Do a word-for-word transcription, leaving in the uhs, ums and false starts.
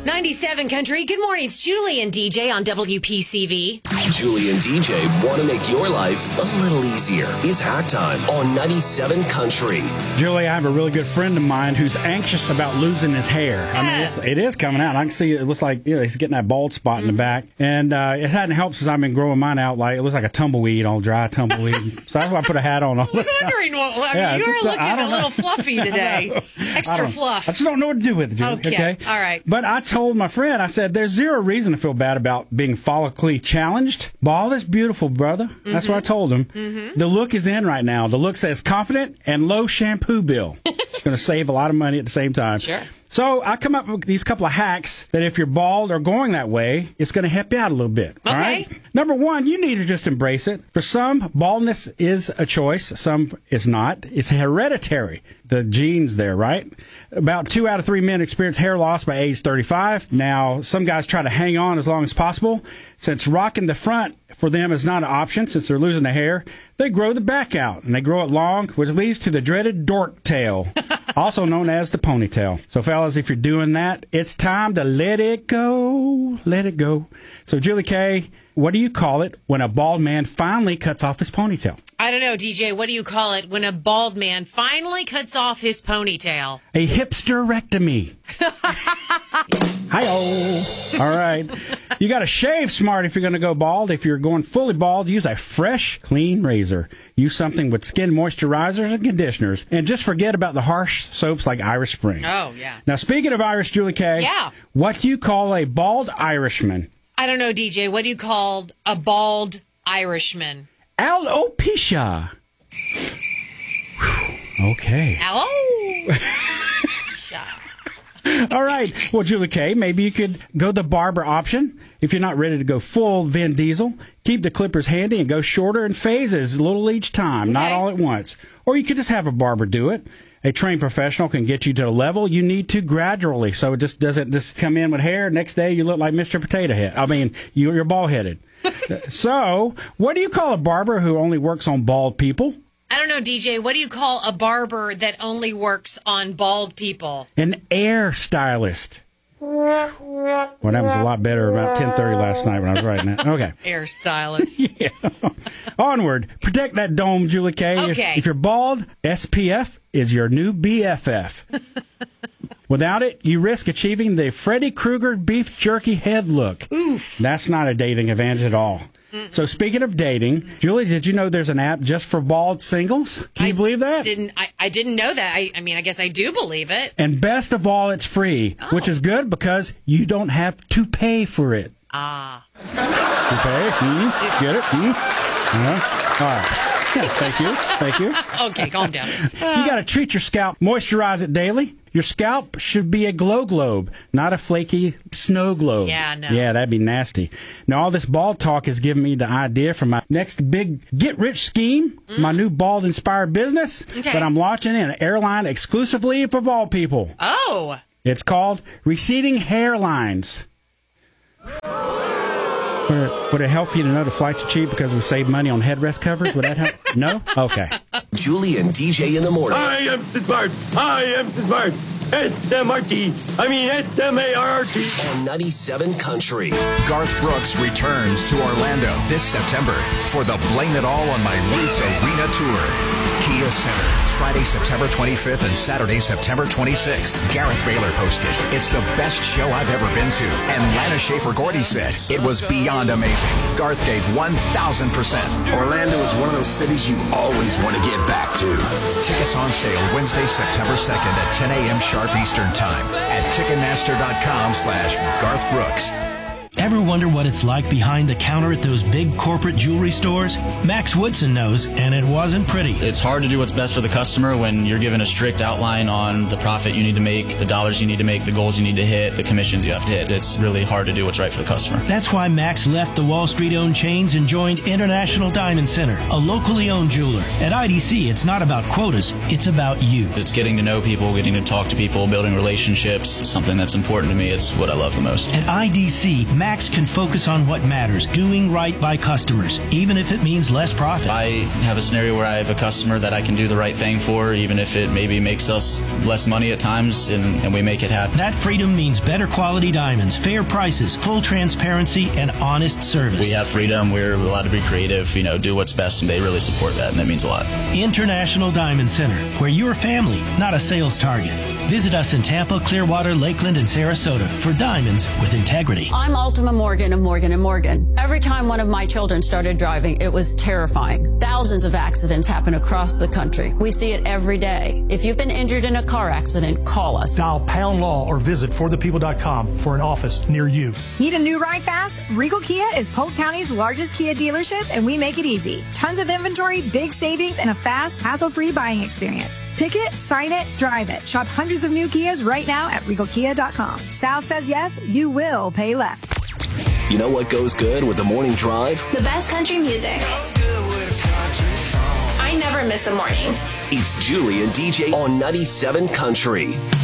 ninety-seven Country. Good morning. It's Julie and D J on W P C V. Julie and D J want to make your life a little easier. It's Hack Time on ninety-seven Country. Julie, I have a really good friend of mine who's anxious about losing his hair. I mean, it's, it is coming out. I can see it looks like, you know, he's getting that bald spot mm-hmm. in the back. And uh, it hadn't helped since I've been growing mine out. Like, it looks like a tumbleweed, all dry tumbleweed. So that's why I put a hat on all the I was wondering, what, I mean, yeah, you're just, looking a know. little fluffy today. Extra I fluff. I just don't know what to do with it, Julie. Okay. okay. All right. But I told my friend, I said, there's zero reason to feel bad about being follically challenged. Bald is beautiful, brother. Mm-hmm. That's what I told him. Mm-hmm. The look is in right now. The look says confident and low shampoo bill. It's going to save a lot of money at the same time. Sure. So I come up with these couple of hacks that if you're bald or going that way, it's going to help you out a little bit. Okay. All right? Number one, you need to just embrace it. For some, baldness is a choice. Some is not. It's hereditary. The genes there, right? About two out of three men experience hair loss by age thirty-five. Now, some guys try to hang on as long as possible. Since rocking the front for them is not an option, since they're losing the hair, they grow the back out, and they grow it long, which leads to the dreaded dork tail, also known as the ponytail. So, fellas, if you're doing that, it's time to let it go. Let it go. So, Julie K., what do you call it when a bald man finally cuts off his ponytail? I don't know, D J. What do you call it when a bald man finally cuts off his ponytail? A hipsterectomy. Hi-oh. All right. You got to shave smart if you're going to go bald. If you're going fully bald, use a fresh, clean razor. Use something with skin moisturizers and conditioners. And just forget about the harsh soaps like Irish Spring. Oh, yeah. Now, speaking of Irish, Julie K., yeah. what do you call a bald Irishman? I don't know, D J. What do you call a bald Irishman? Alopecia. Okay. Alopecia. All right. Well, Julie K., maybe you could go the barber option. If you're not ready to go full Vin Diesel, keep the clippers handy and go shorter in phases, a little each time, okay. Not all at once. Or you could just have a barber do it. A trained professional can get you to the level you need to gradually, so it just doesn't just come in with hair. Next day, you look like Mister Potato Head. I mean, you, you're bald-headed. So, what do you call a barber who only works on bald people? I don't know, D J. What do you call a barber that only works on bald people? An air stylist. Well, that was a lot better about ten thirty last night when I was writing that. Okay. Air stylist. Yeah. Onward. Protect that dome, Julie K. Okay. If, if you're bald, S P F is your new B F F. Without it, you risk achieving the Freddy Krueger beef jerky head look. Oof. That's not a dating advantage at all. Mm-mm. So speaking of dating, Julie, did you know there's an app just for bald singles? Can you I believe that? Didn't I, I didn't know that. I, I mean, I guess I do believe it. And best of all, it's free, oh. which is good because you don't have to pay for it. Ah. You pay? Mm-hmm. Get it? Mm-hmm. Uh-huh. All right. Yeah, thank you. Thank you. Okay, calm down. You got to treat your scalp. Moisturize it daily. Your scalp should be a glow globe, not a flaky snow globe. Yeah, no. Yeah, that'd be nasty. Now, all this bald talk has given me the idea for my next big get-rich scheme, mm. my new bald-inspired business okay. that I'm launching in an airline exclusively for bald people. Oh. It's called Receding Hairlines. Would it help you to know the flights are cheap because we save money on headrest covers? Would that help? No? Okay. Julie and D J in the morning. I am smart. I am smart. S M R T. I mean S M A R R T. On ninety-seven Country. Garth Brooks returns to Orlando this September for the Blame It All on My Roots Arena Tour. Kia Center, Friday, September twenty-fifth and Saturday, September twenty-sixth. Gareth Baylor posted, "It's the best show I've ever been to." And Lana Schaefer-Gordy said, "It was beyond amazing." Garth gave one thousand percent. Orlando is one of those cities you always want to get back to. Tickets on sale Wednesday, September second at ten a.m. sharp Eastern Time at Ticketmaster.com slash Garth Brooks. Ever wonder what it's like behind the counter at those big corporate jewelry stores? Max Woodson knows, and it wasn't pretty. It's hard to do what's best for the customer when you're given a strict outline on the profit you need to make, the dollars you need to make, the goals you need to hit, the commissions you have to hit. It's really hard to do what's right for the customer. That's why Max left the Wall Street-owned chains and joined International Diamond Center, a locally owned jeweler. At I D C, it's not about quotas, it's about you. It's getting to know people, getting to talk to people, building relationships, something that's important to me. It's what I love the most. At I D C, Max Max can focus on what matters, doing right by customers, even if it means less profit. I have a scenario where I have a customer that I can do the right thing for, even if it maybe makes us less money at times, and, and we make it happen. That freedom means better quality diamonds, fair prices, full transparency, and honest service. We have freedom. We're allowed to be creative, you know, do what's best, and they really support that, and that means a lot. International Diamond Center, where you're family, not a sales target. Visit us in Tampa, Clearwater, Lakeland, and Sarasota for diamonds with integrity. I'm Ultima Morgan of Morgan and Morgan. Every time one of my children started driving, it was terrifying. Thousands of accidents happen across the country. We see it every day. If you've been injured in a car accident, call us. Dial Pound Law or visit for the people dot com for an office near you. Need a new ride fast? Regal Kia is Polk County's largest Kia dealership, and we make it easy. Tons of inventory, big savings, and a fast, hassle-free buying experience. Pick it, sign it, drive it. Shop hundreds of new Kias right now at regal kia dot com. Sal says yes, you will pay less. You know what goes good with the morning drive? The best country music. I never miss a morning. It's Julie and D J on ninety-seven Country.